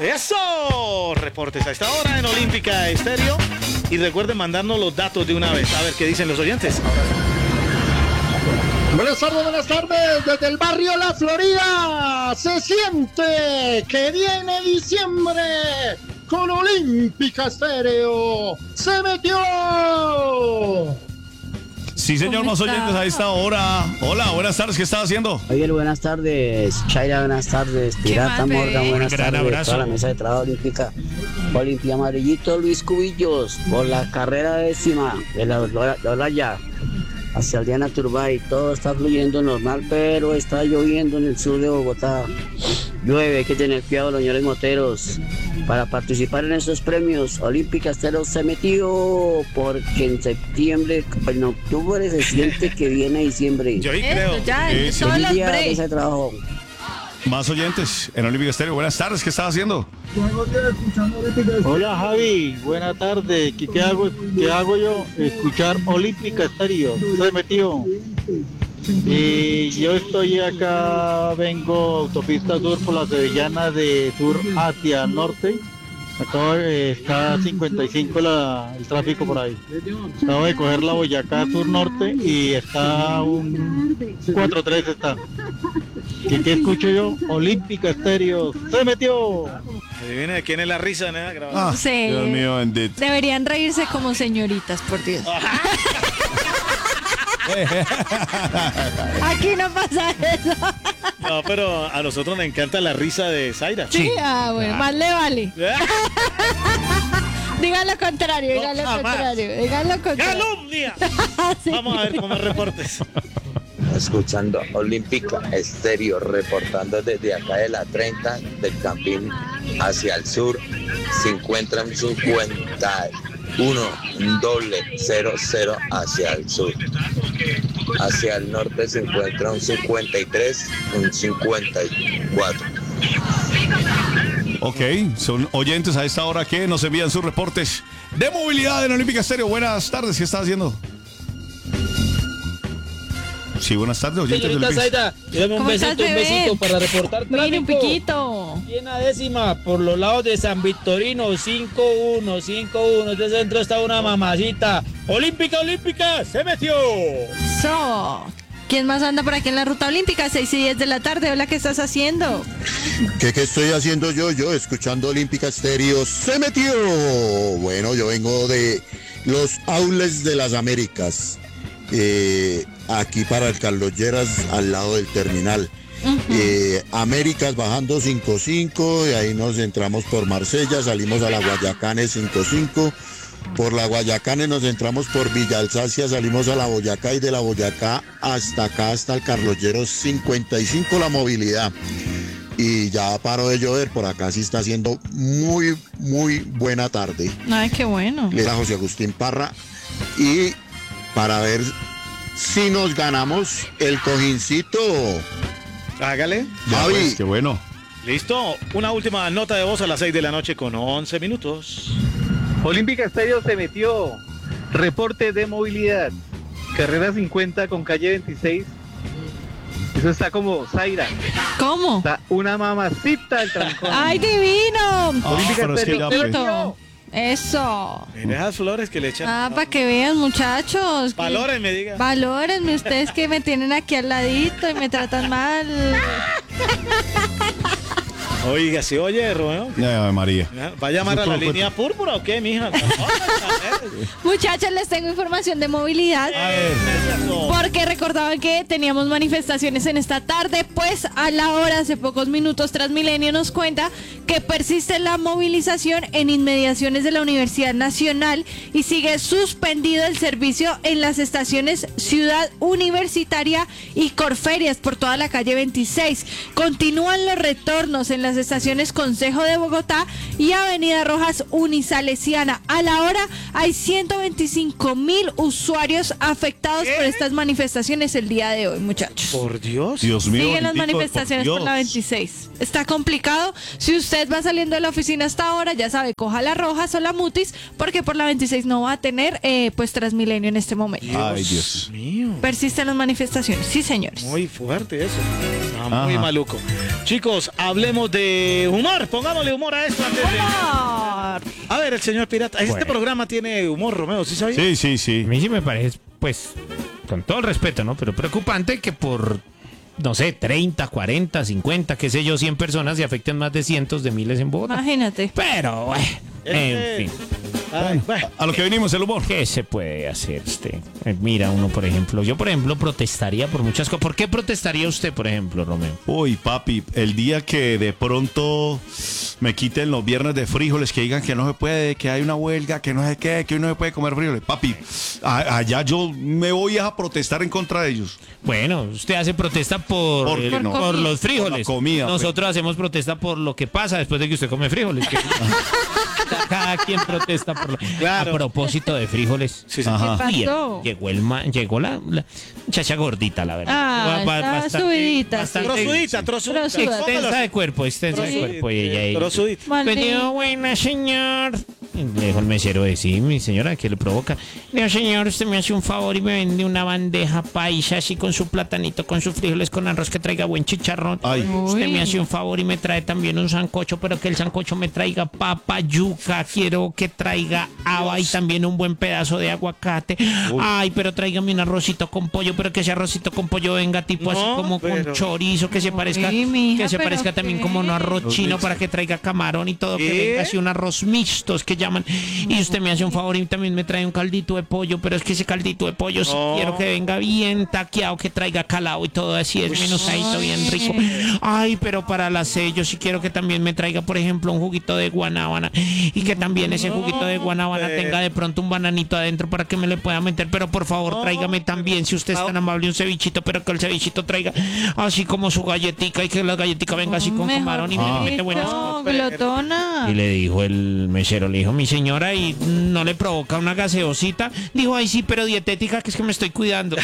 ¡Eso! Reportes a esta hora en Olímpica Estéreo. Y recuerden mandarnos los datos de una vez. A ver qué dicen los oyentes. Buenas tardes, desde el barrio La Florida. Se siente que viene diciembre con Olímpica Estéreo. ¡Se metió! Sí, señor, más oyentes a esta hora. Hola, buenas tardes, ¿qué estás haciendo? Javier, buenas tardes. Chaira, buenas tardes. Pirata Morgan, buenas tardes. Abrazo. Toda la mesa de trabajo olímpica. Olimpia Amarillito Luis Cubillos, por la carrera décima de la Olaya hacia el Diana Turbay. Todo está fluyendo normal, pero está lloviendo en el sur de Bogotá. Llueve, hay que tener cuidado, los señores moteros. Para participar en estos premios, Olímpica Estéreo se metió porque en septiembre, en octubre se siente que viene diciembre. Yo ahí creo. Ya, Sí, todos los Día de breaks. ese trabajo. Más oyentes en Olímpica Estéreo. Buenas tardes, ¿qué estás haciendo? Hola Javi, buena tarde. ¿Qué hago yo? Escuchar Olímpica Estéreo. Se metió. Y yo estoy acá, vengo autopista sur por la Sevillana de sur hacia norte. Acá está 55 el tráfico por ahí. Acabo de coger la Boyacá sur norte y está un 4-3 está. ¿Qué escucho yo? Olímpica Estéreo. Se metió. Adivina de quién es la risa, ¿no? Ah, Sí. Dios mío, bendito. Deberían reírse como señoritas, por Dios. Aquí no pasa eso. No, pero a nosotros nos encanta la risa de Zaira. Sí, bueno, más le vale. Digan lo contrario, No, digan lo jamás. contrario, digan lo contrario. ¡Calumnia! Sí. Vamos a ver cómo reportes. Escuchando Olímpica Estéreo, reportando desde acá de la 30 del Campín hacia el sur. Se encuentra un 51 00 hacia el sur. Hacia el norte se encuentra un 53, un 54. Ok, son oyentes a esta hora que nos envían sus reportes de movilidad en Olímpica Estéreo. Buenas tardes, ¿qué estás haciendo? Sí, buenas tardes, oyentes de Señorita Olímpica. Zaida, dame un ¿Cómo estás, besito, bebé? para reportar Mire, un tráfico. piquito. Y en la décima, por los lados de San Victorino, 5-1. Este centro está una mamacita. Olímpica, se metió. So, ¿quién más anda por aquí en la ruta olímpica? 6 y 10 de la tarde. Hola, ¿qué estás haciendo? ¿Qué estoy haciendo yo? Escuchando Olímpica Estéreo. ¡Se metió! Bueno, yo vengo de los outlets de las Américas. Aquí para el Carlos Lleras, al lado del terminal. Américas bajando 5.5, y ahí nos entramos por Marsella, salimos a la Guayacane 5.5. Por la Guayacane nos entramos por Villa Alsacia, salimos a la Boyacá, y de la Boyacá hasta acá, hasta el Carlos Lleras 55 la movilidad. Y ya paró de llover, por acá sí está haciendo muy, muy buena tarde. Ay, qué bueno. Le da José Agustín Parra, y para ver si nos ganamos el cojincito. Hágale. Ya, Javi. pues, qué bueno. Listo. Una última nota de voz a las 6 de la noche con 11 minutos. Olímpica Estéreo se metió. Reporte de movilidad. Carrera 50 con calle 26. Eso está como Zaira. ¿Cómo? Está una mamacita el trancón. ¡Ay, divino! Ah, pero es que ya, pues. Piquito. Eso. Mira esas flores que le echan. Ah, para que vean, muchachos. Valores, me diga. Valórenme ustedes que me tienen aquí al ladito y me tratan mal. Oiga, ¿se oye, Romeo? Ave María. ¿Va a llamar a la línea púrpura o qué, mija? Muchachos, les tengo información de movilidad. A ver. Porque recordaban que teníamos manifestaciones en esta tarde, pues a la hora, hace pocos minutos, Transmilenio nos cuenta que persiste la movilización en inmediaciones de la Universidad Nacional y sigue suspendido el servicio en las estaciones Ciudad Universitaria y Corferias por toda la calle 26. Continúan los retornos en las estaciones Consejo de Bogotá y Avenida Rojas Unisalesiana. A la hora hay 125,000 usuarios afectados por estas manifestaciones el día de hoy, muchachos. Por Dios. Dios mío. Siguen las bendito, manifestaciones por la 26. Está complicado. Si usted va saliendo de la oficina hasta ahora, ya sabe, coja la Rojas o la Mutis, porque por la 26 no va a tener pues Transmilenio en este momento. Ay, Dios mío. Persisten las manifestaciones, sí, señores. Muy fuerte eso. muy Ajá. maluco. Chicos, hablemos de humor. Pongámosle humor a esto antes de... A ver, el señor Pirata. Este Bueno. programa tiene humor, Romeo, ¿sí sabía? Sí, sí, A sí. mí sí me parece, pues, con todo el respeto, ¿no? Pero preocupante que por, no sé, 30, 40, 50, qué sé yo, 100 personas se afecten más de cientos de miles en Bogotá. Imagínate. Pero, bueno, en fin. Ay, bueno. A lo que venimos, el humor. ¿Qué se puede hacer usted? Mira, uno, por ejemplo, yo, por ejemplo, protestaría por muchas cosas. ¿Por qué protestaría usted, por ejemplo, Romeo? Uy, papi, el día que de pronto me quiten los viernes de frijoles, que digan que no se puede, que hay una huelga, que no sé qué, que hoy no se puede comer frijoles. Papi, allá yo me voy a protestar en contra de ellos. Bueno, usted hace protesta por, ¿Por qué no? por los frijoles. Por la comida, Nosotros hacemos protesta por lo que pasa después de que usted come frijoles. que cada quien protesta por lo... Claro. A propósito de frijoles. Sí, sí. Ajá. ¿Qué Bien, pasó? llegó la muchacha gordita, la verdad. Ah, está subidita, sí. Trozudita, trozudita. Trozudita. Extensa de cuerpo, extensa de cuerpo. Y ella Trozudita. Maldito. pues dijo, buena señor. Le dijo el mesero, sí, mi señora, ¿qué le provoca? Le dijo, señor, usted me hace un favor y me vende una bandeja paisa así con su platanito, con sus frijoles, con arroz que traiga buen chicharrón. Ay. Usted Uy. me hace un favor y me trae también un sancocho, pero que el sancocho me traiga papa, yuca, quiero que traiga haba y también un buen pedazo de aguacate. Ay, pero tráigame un arrocito con pollo, pero que ese arrocito con pollo venga tipo así No, como pero- con chorizo, que se parezca, mija, que se pero parezca también ¿qué? como un arroz chino para que traiga camarón y todo, que ¿Qué? venga así un arroz mixtos que llaman. Y usted me hace un favor y también me trae un caldito de pollo, pero es que ese caldito de pollo sí No. quiero que venga bien taqueado, que traiga calado y todo así, es menusadito, bien rico. Ay, pero para la sello sí quiero que también me traiga, por ejemplo, un juguito de guanábana y que también ese juguito de guanábana tenga de pronto un bananito adentro para que me le pueda meter, pero por favor tráigame también, si usted es tan amable, un cevichito, pero que el cevichito traiga así como su galletica y que la galletica venga así con camarón y me le mete buenas cosas. Glotona. Y le dijo el mesero, le dijo, mi señora, ¿y no le provoca una gaseosita? Dijo, ay, sí, pero dietética, que es que me estoy cuidando.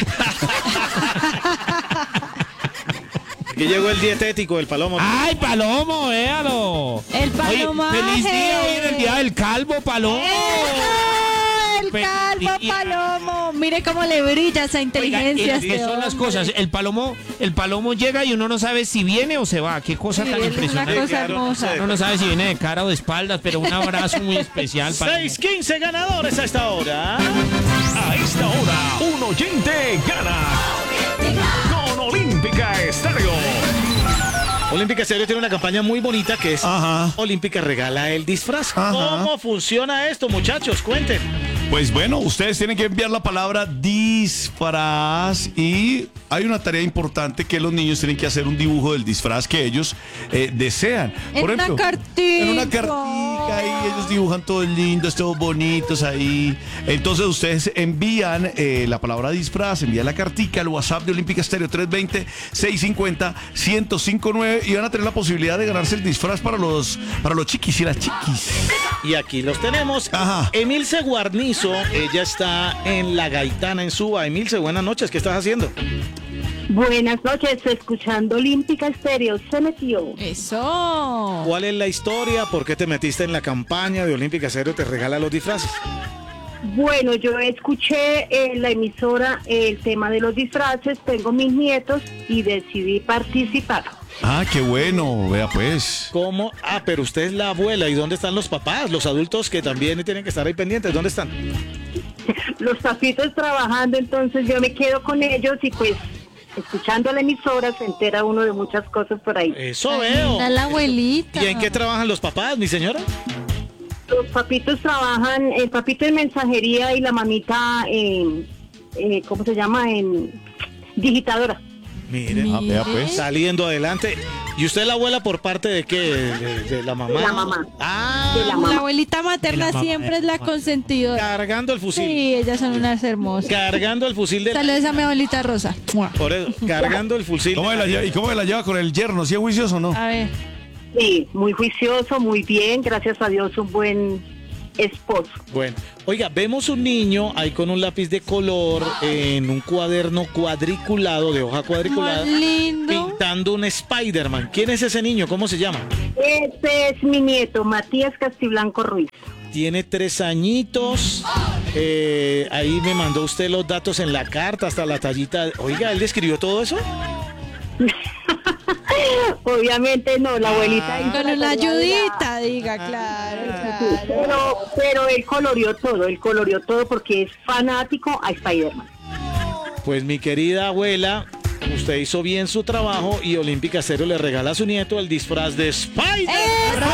Aquí llegó el dietético del Palomo. ¡Ay, Palomo, véalo! El Oye, palomaje. ¡feliz día! Hoy era el día del calvo, Palomo. El Feliz calvo día. Palomo. Mire cómo le brilla esa inteligencia. a Oiga, este ¿qué son las hombre. cosas? El palomo llega y uno no sabe si viene o se va. Qué cosa Sí, tan es una impresionante. cosa Claro, hermosa. Uno no sabe si viene de cara o de espaldas, pero un abrazo muy especial. Palomo. 6:15 ganadores a esta hora. A esta hora, un oyente gana con Olímpica Estéreo. Olímpica Estéreo tiene una campaña muy bonita que es Ajá. Olímpica regala el disfraz. Ajá. ¿Cómo funciona esto, muchachos? Cuenten. Pues bueno, ustedes tienen que enviar la palabra disfraz y hay una tarea importante que los niños tienen que hacer un dibujo del disfraz que ellos desean. En una cartica. En una cartica ahí ellos dibujan todos lindos, todos bonitos ahí. Entonces ustedes envían la palabra disfraz, envían la cartica al WhatsApp de Olímpica Estéreo 320-650-1059 y van a tener la posibilidad de ganarse el disfraz para los chiquis y las chiquis. Y aquí los tenemos. Ajá. Emilce Guarnizo, ella está en La Gaitana, en Suba. Emilce, buenas noches, ¿qué estás haciendo? Buenas noches, escuchando Olímpica Estéreo, se metió. Eso. ¿Cuál es la historia? ¿Por qué te metiste en la campaña de Olímpica Estéreo te regala los disfraces? Bueno, yo escuché en la emisora el tema de los disfraces, tengo mis nietos y decidí participar. Ah, qué bueno, vea pues. ¿Cómo? Ah, pero usted es la abuela. ¿Y dónde están los papás? Los adultos que también tienen que estar ahí pendientes. ¿Dónde están? Los papitos trabajando, entonces yo me quedo con ellos y pues escuchando la emisora se entera uno de muchas cosas por ahí. Eso veo. Está la abuelita. ¿Y en qué trabajan los papás, mi señora? Los papitos trabajan, el papito en mensajería y la mamita en, ¿cómo se llama? En digitadora. Miren, Ah, vea pues. saliendo adelante. ¿Y usted es la abuela por parte de qué? ¿De la mamá? De la mamá. Ah, De la La mamá. abuelita materna De la mamá. siempre es la consentidora. cargando el fusil. Sí, ellas son unas hermosas. Cargando el fusil de Saludos a mi abuelita Rosa. Por eso, cargando el fusil. ¿Cómo ¿Y cómo la lleva con el yerno? ¿Sí es juicioso o no? A ver. Sí, muy juicioso, muy bien, gracias a Dios, un buen esposo. Bueno, oiga, vemos un niño ahí con un lápiz de color en un cuaderno cuadriculado, de hoja cuadriculada, Muy lindo. pintando un Spider-Man. ¿Quién es ese niño? ¿Cómo se llama? Este es mi nieto, Matías Castiblanco Ruiz. Tiene 3 añitos. Ahí me mandó usted los datos en la carta, hasta la tallita. Oiga, ¿él escribió todo eso? Obviamente no, la abuelita hizo Con la una tarea de ayudita, diga, claro. pero él coloreó todo porque es fanático a Spider-Man. Pues mi querida abuela, usted hizo bien su trabajo y Olímpica Estéreo le regala a su nieto el disfraz de Spider-Man.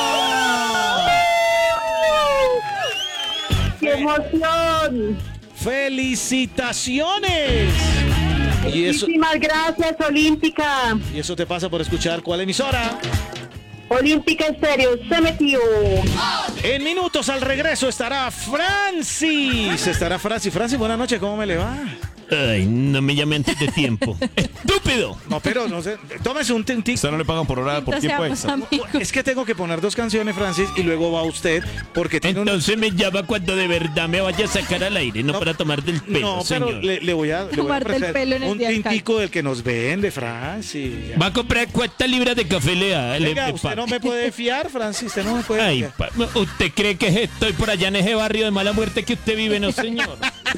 ¡Qué emoción! ¡Felicitaciones! Y eso, Muchísimas gracias, Olímpica. y eso te pasa por escuchar ¿cuál emisora? Olímpica Estéreo se metió. En minutos al regreso estará Francis. Francis, buenas noches, ¿cómo me le va? Ay, no me llame antes de tiempo. ¡Estúpido! No, pero no sé, tómese un tic. Usted no le pagan por hora por tiempo Seamos extra. amigos. Es que tengo que poner 2 canciones, Francis, y luego va usted, porque tiene Entonces me llama cuando de verdad me vaya a sacar al aire, no para tomar del pelo, No, pero señor. le voy a Tomarte el ofrecer pelo en el un día del tintico del que nos vende, Francis. ¿Va a comprar cuántas libras de café le da? Venga, usted no me puede fiar, Francis, usted no me puede Ay, fiar. ¿usted cree que estoy por allá en ese barrio de mala muerte que usted vive? No, señor.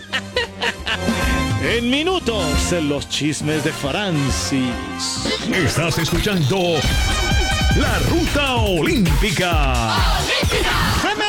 En minutos, en los chismes de Francis. Estás escuchando La Ruta Olímpica. ¡Se